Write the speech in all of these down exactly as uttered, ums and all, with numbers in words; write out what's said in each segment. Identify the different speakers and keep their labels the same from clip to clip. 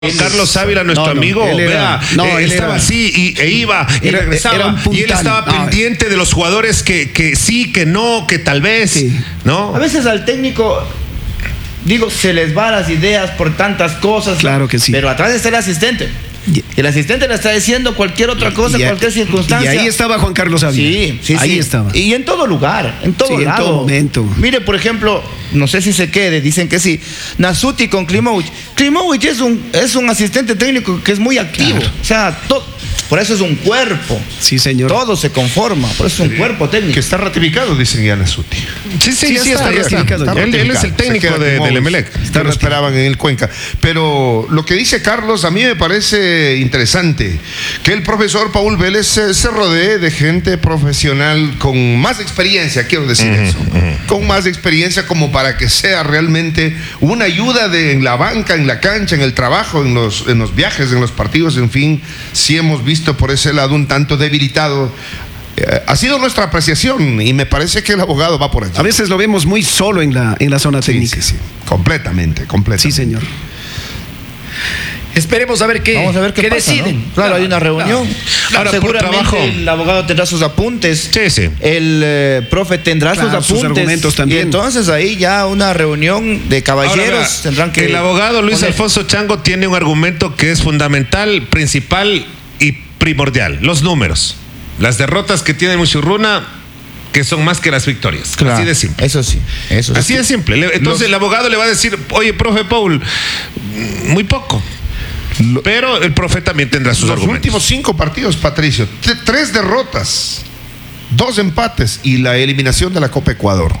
Speaker 1: Carlos Ávila, nuestro
Speaker 2: no, no,
Speaker 1: amigo,
Speaker 2: era,
Speaker 1: vea,
Speaker 2: no,
Speaker 1: eh,
Speaker 2: él
Speaker 1: estaba
Speaker 2: era,
Speaker 1: así y, e iba y
Speaker 2: era,
Speaker 1: regresaba
Speaker 2: era
Speaker 1: y él estaba
Speaker 2: no,
Speaker 1: pendiente de los jugadores que, que sí, que no, que tal vez,
Speaker 2: sí.
Speaker 1: ¿no?
Speaker 3: A veces al técnico, digo, se les va las ideas por tantas cosas.
Speaker 2: Claro que sí.
Speaker 3: Pero atrás está el asistente. Y el asistente le está diciendo cualquier otra cosa,
Speaker 2: y,
Speaker 3: cualquier circunstancia.
Speaker 2: Y ahí estaba Juan Carlos Ávila.
Speaker 3: Sí, sí,
Speaker 2: ahí
Speaker 3: sí.
Speaker 2: estaba.
Speaker 3: Y en todo lugar, en todo
Speaker 2: sí,
Speaker 3: lado.
Speaker 2: en todo momento.
Speaker 3: Mire, por ejemplo, no sé si se quede, dicen que sí. Nasuti con Klimovic. Klimovic es un, es un asistente técnico que es muy activo.
Speaker 2: Claro.
Speaker 3: O sea, to, por eso es un cuerpo.
Speaker 2: Sí, señor.
Speaker 3: Todo se conforma, por eso es un cuerpo técnico.
Speaker 4: Que está ratificado, dicen ya Nasuti.
Speaker 1: Sí, sí,
Speaker 2: Sí,
Speaker 1: ya
Speaker 2: sí,
Speaker 1: está,
Speaker 2: está
Speaker 1: ya está.
Speaker 2: ratificado.
Speaker 1: Está Él, él es el técnico de, del Emelec.
Speaker 4: Está lo esperaban en el Cuenca. Pero lo que dice Carlos a mí me parece interesante. Que el profesor Paul Vélez se, se rodee de gente profesional con más experiencia, quiero decir uh-huh, eso. Uh-huh. Con más experiencia como para que sea realmente una ayuda de, en la banca, en la cancha, en el trabajo, en los, en los viajes, en los partidos, en fin. Sí hemos visto por ese lado un tanto debilitado. Eh, ha sido nuestra apreciación y me parece que el abogado va por allí.
Speaker 2: A veces lo vemos muy solo en la, en la zona
Speaker 4: sí,
Speaker 2: técnica.
Speaker 4: Sí, sí, completamente, completamente.
Speaker 2: Sí, señor.
Speaker 5: Esperemos a ver qué,
Speaker 3: Vamos a ver qué,
Speaker 5: qué
Speaker 3: pasa,
Speaker 5: deciden.
Speaker 3: ¿no? Claro, hay una reunión.
Speaker 1: Claro. Ahora,
Speaker 3: seguramente
Speaker 1: por trabajo,
Speaker 3: el abogado tendrá sus apuntes.
Speaker 1: Sí, sí.
Speaker 3: El eh, profe tendrá
Speaker 2: claro,
Speaker 3: sus apuntes.
Speaker 2: sus argumentos también.
Speaker 3: Y entonces ahí ya una reunión de caballeros.
Speaker 1: Ahora,
Speaker 3: tendrán que.
Speaker 1: El abogado Luis
Speaker 3: poner.
Speaker 1: Alfonso Chango tiene un argumento que es fundamental, principal y primordial: los números. Las derrotas que tiene Muchurruna, que son más que las victorias.
Speaker 3: Claro,
Speaker 1: así de simple.
Speaker 3: Eso sí, eso
Speaker 1: Así
Speaker 3: sí.
Speaker 1: de simple. Entonces
Speaker 4: Los...
Speaker 1: el abogado le va a decir: oye, profe Paul, muy poco. Lo... Pero el profe también tendrá sus
Speaker 4: Los
Speaker 1: argumentos.
Speaker 4: Los últimos cinco partidos, Patricio, t- tres derrotas, dos empates y la eliminación de la Copa Ecuador.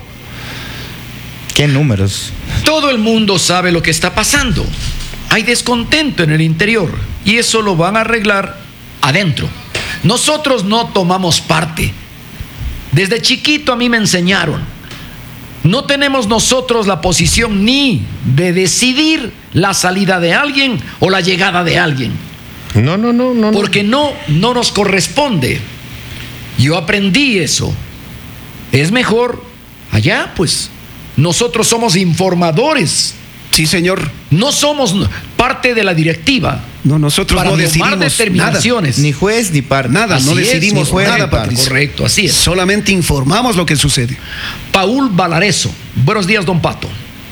Speaker 3: ¿Qué números?
Speaker 5: Todo el mundo sabe lo que está pasando. Hay descontento en el interior y eso lo van a arreglar adentro. Nosotros no tomamos parte. Desde chiquito a mí me enseñaron. No tenemos nosotros la posición ni de decidir la salida de alguien o la llegada de alguien.
Speaker 1: No, no, no, no.
Speaker 5: Porque no, no nos corresponde. Yo aprendí eso. Es mejor allá, pues. Nosotros somos informadores.
Speaker 2: Sí, señor.
Speaker 5: No somos parte de la directiva.
Speaker 2: No, nosotros
Speaker 5: para
Speaker 2: no
Speaker 5: tomar
Speaker 2: decidimos
Speaker 5: determinaciones.
Speaker 3: Ni juez ni par.
Speaker 2: Nada,
Speaker 5: Así
Speaker 2: no
Speaker 5: es,
Speaker 2: decidimos
Speaker 5: ni juez
Speaker 2: nada,
Speaker 5: ni par.
Speaker 2: Patricio.
Speaker 5: Correcto, así es.
Speaker 2: Solamente informamos lo que sucede.
Speaker 5: Paul Valareso. Buenos días, don Pato.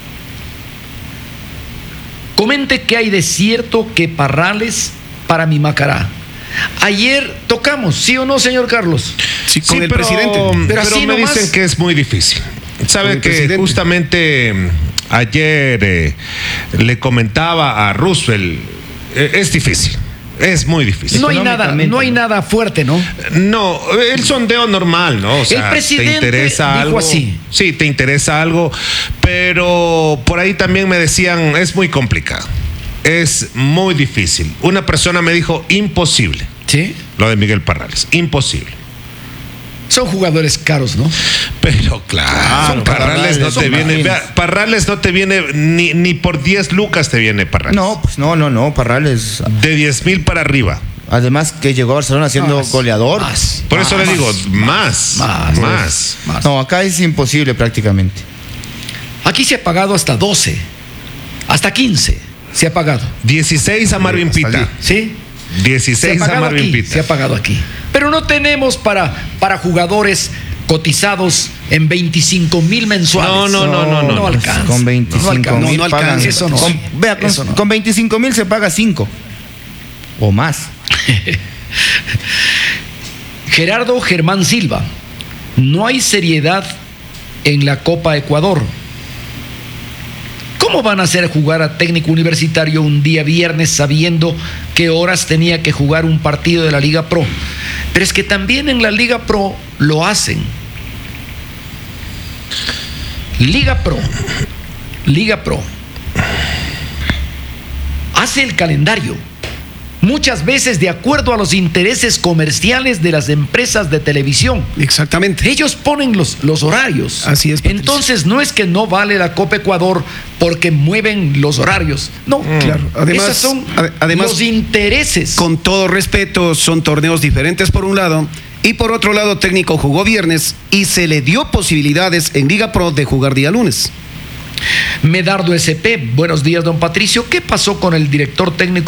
Speaker 5: Comente qué hay de cierto que Parrales para mi Macará. Ayer tocamos, ¿sí o no, señor Carlos?
Speaker 2: Sí, con
Speaker 1: Sí,
Speaker 2: el
Speaker 1: pero,
Speaker 2: presidente.
Speaker 1: Pero,
Speaker 5: Pero así
Speaker 1: me
Speaker 5: nomás.
Speaker 1: dicen que es muy difícil. Sabe
Speaker 2: el
Speaker 1: que
Speaker 2: presidente.
Speaker 1: justamente ayer eh, le comentaba a Roosevelt, eh, es difícil, es muy difícil.
Speaker 5: No hay nada,
Speaker 3: Económicamente,
Speaker 5: no hay
Speaker 3: ¿no?
Speaker 5: nada fuerte, ¿no?
Speaker 1: No, el sondeo normal, ¿no? O sea,
Speaker 5: El presidente
Speaker 1: te interesa
Speaker 5: dijo
Speaker 1: algo.
Speaker 5: así.
Speaker 1: Sí, te interesa algo, pero por ahí también me decían, es muy complicado, es muy difícil. Una persona me dijo, imposible.
Speaker 5: Sí.
Speaker 1: Lo de Miguel Parrales, imposible.
Speaker 5: Son jugadores caros, ¿no?
Speaker 1: Pero claro,
Speaker 3: Son
Speaker 1: Parrales no
Speaker 3: Parrales,
Speaker 1: te
Speaker 3: son
Speaker 1: viene,
Speaker 3: Parrales.
Speaker 1: vea, Parrales no te viene ni, ni por diez lucas te viene Parrales.
Speaker 3: No, pues no, no, no. Parrales.
Speaker 1: De diez mil para arriba.
Speaker 3: Además que llegó a Barcelona siendo
Speaker 5: Más,
Speaker 3: goleador.
Speaker 5: más.
Speaker 1: Por eso
Speaker 5: Más,
Speaker 1: le digo, más,
Speaker 5: más,
Speaker 1: más.
Speaker 5: más.
Speaker 3: No, acá es imposible prácticamente.
Speaker 5: Aquí se ha pagado hasta doce, hasta quince se ha pagado.
Speaker 1: dieciséis a Marvin
Speaker 4: Hasta
Speaker 1: Pita.
Speaker 4: allí.
Speaker 5: ¿Sí? Se ha
Speaker 1: dieciséis a
Speaker 5: pagado
Speaker 1: Marvin
Speaker 5: aquí,
Speaker 1: Pita.
Speaker 5: se ha pagado aquí. Pero no tenemos para, para jugadores cotizados en veinticinco mil mensuales.
Speaker 1: No, no, no, no, no.
Speaker 5: No alcanza.
Speaker 3: Con veinticinco
Speaker 5: No alcanza.
Speaker 3: mil
Speaker 2: No, no
Speaker 3: pagan.
Speaker 2: alcanza.
Speaker 5: Eso no.
Speaker 3: Con, vea, con,
Speaker 5: Eso no.
Speaker 3: con veinticinco mil se paga cinco. O más.
Speaker 5: Gerardo Germán Silva. No hay seriedad en la Copa Ecuador. ¿Cómo van a hacer jugar a técnico universitario un día viernes sabiendo qué horas tenía que jugar un partido de la Liga Pro? Pero es que también en la Liga Pro lo hacen. Liga Pro. Liga Pro. Hace el calendario. Muchas veces de acuerdo a los intereses comerciales de las empresas de televisión.
Speaker 2: Exactamente.
Speaker 5: Ellos ponen los, los horarios.
Speaker 2: Así es, Patricio.
Speaker 5: Entonces no es que no vale la Copa Ecuador porque mueven los horarios. No,
Speaker 2: Claro. Además-
Speaker 5: esos son
Speaker 2: ade- además,
Speaker 5: los intereses.
Speaker 2: Con todo respeto, son torneos diferentes por un lado. Y por otro lado, técnico jugó viernes y se le dio posibilidades en Liga Pro de jugar día lunes.
Speaker 5: Medardo S P, buenos días, don Patricio. ¿Qué pasó con el director técnico